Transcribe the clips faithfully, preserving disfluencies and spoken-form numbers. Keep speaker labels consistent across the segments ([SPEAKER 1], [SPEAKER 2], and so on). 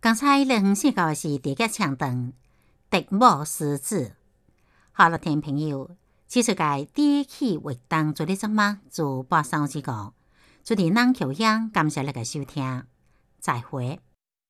[SPEAKER 1] 刚才咱先教的是第一唱段《笛母诗子》。好了，听朋友，这出界第一期活动做的什么？就播送这个，祝你咱口香，感谢你的收听，再会。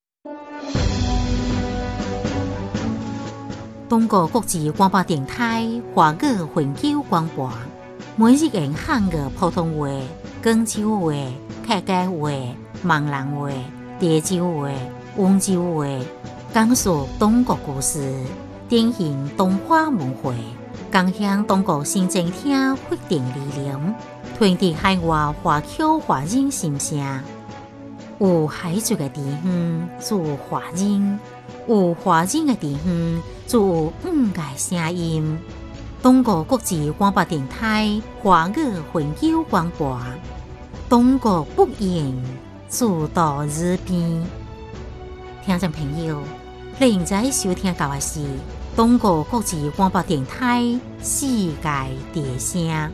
[SPEAKER 1] 中国国际广播电台华语永久广播，每日用汉语普通话、广州话、客家话、闽南话、潮州话、温州话，讲述中国故事，典型东华文化，共享中国新政厅发展理念，传递海外华侨华人心声。有海族的地方，就有华人；有华人的地方，就有五个声音。中国国际广播电台华语永久广播，中国不言，自到日边。听众朋友，你现在收听到的是中国国际广播电台世界之声。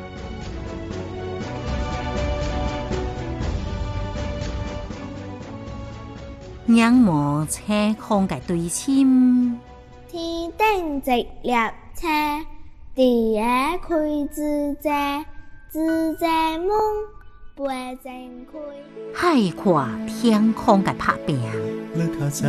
[SPEAKER 1] 仰慕青空嘅對稱，
[SPEAKER 2] 天頂直列車，地下開自在，自在夢，背正開。
[SPEAKER 1] 海闊天空嘅拍拼。